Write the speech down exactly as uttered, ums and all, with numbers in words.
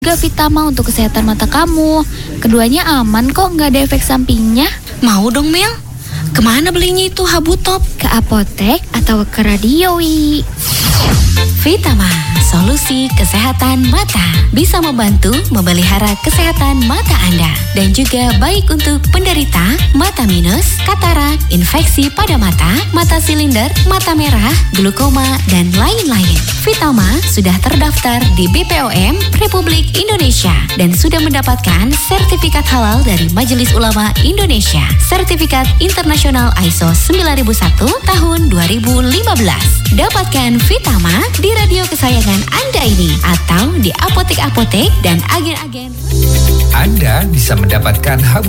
juga Vitama untuk kesehatan mata kamu. Keduanya aman kok, nggak ada efek sampingnya. Mau dong Mel. Kemana belinya itu Habutop? Ke apotek atau ke radio, Wi? Vitama, solusi kesehatan mata. Bisa membantu memelihara kesehatan mata Anda. Dan juga baik untuk penderita mata minus, katarak, infeksi pada mata, mata silinder, mata merah, glukoma, dan lain-lain. Vitama sudah terdaftar di B P O M Republik Indonesia dan sudah mendapatkan sertifikat halal dari Majelis Ulama Indonesia. Sertifikat internasional I S O sembilan ribu satu tahun dua ribu lima belas. Dapatkan Vitama di radio kesayangan Anda ini atau di apotek-apotek dan agen-agen. Anda bisa mendapatkan Habutop